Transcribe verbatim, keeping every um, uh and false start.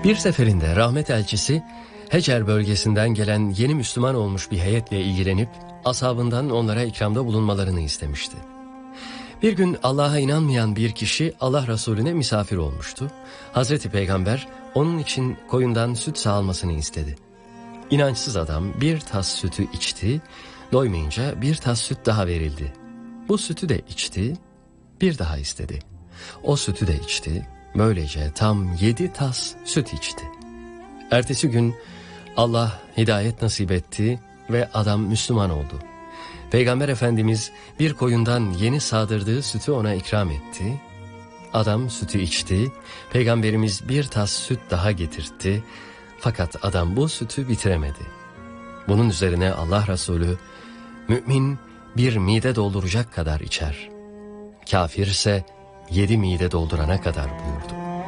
Bir seferinde rahmet elçisi Hecer bölgesinden gelen yeni Müslüman olmuş bir heyetle ilgilenip ashabından onlara ikramda bulunmalarını istemişti. Bir gün Allah'a inanmayan bir kişi Allah Resulüne misafir olmuştu. Hazreti Peygamber onun için koyundan süt sağalmasını istedi. İnançsız adam bir tas sütü içti, doymayınca bir tas süt daha verildi. Bu sütü de içti, bir daha istedi. O sütü de içti, böylece tam yedi tas süt içti. Ertesi gün Allah hidayet nasip etti ve adam Müslüman oldu. Peygamber Efendimiz bir koyundan yeni sağdırdığı sütü ona ikram etti. Adam sütü içti, Peygamberimiz bir tas süt daha getirtti. Fakat adam bu sütü bitiremedi. Bunun üzerine Allah Resulü, mümin bir mide dolduracak kadar içer. Kafir ise yedi mide doldurana kadar buyurdu.